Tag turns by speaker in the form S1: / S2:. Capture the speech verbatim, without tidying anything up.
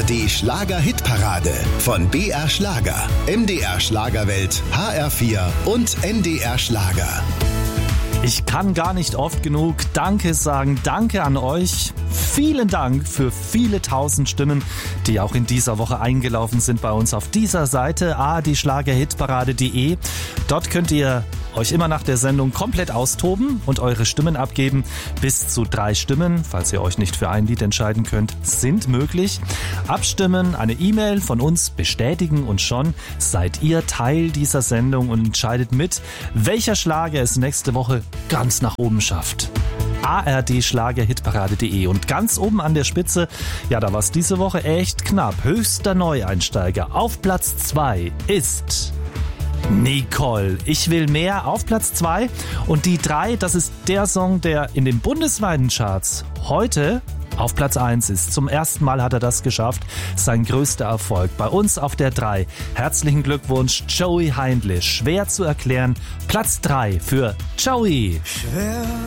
S1: D Schlager-Hitparade von B R Schlager, M D R Schlagerwelt, H R vier und N D R Schlager.
S2: Ich kann gar nicht oft genug Danke sagen. Danke an euch. Vielen Dank für viele tausend Stimmen, die auch in dieser Woche eingelaufen sind bei uns auf dieser Seite a r d schlager hitparade punkt d e. Dort könnt ihr euch immer nach der Sendung komplett austoben und eure Stimmen abgeben. Bis zu drei Stimmen, falls ihr euch nicht für ein Lied entscheiden könnt, sind möglich. Abstimmen, eine E-Mail von uns bestätigen und schon seid ihr Teil dieser Sendung und entscheidet mit, welcher Schlager es nächste Woche ganz nach oben schafft. a r d schlager hitparade punkt d e und ganz oben an der Spitze, ja, da war es diese Woche echt knapp. Höchster Neueinsteiger auf Platz zwei ist Nicole, ich will mehr auf Platz zwei und die drei, das ist der Song, der in den bundesweiten Charts heute auf Platz eins ist. Zum ersten Mal hat er das geschafft, sein größter Erfolg. Bei uns auf der drei. Herzlichen Glückwunsch, Joey Heindlich. Schwer zu erklären, Platz drei für Joey.
S3: Schwer